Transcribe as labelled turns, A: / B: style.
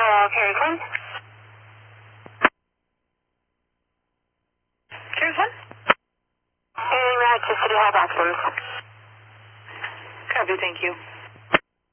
A: Carry 1.
B: Carry 1.
A: En route to City Hall, Boxers.
B: Copy, thank you.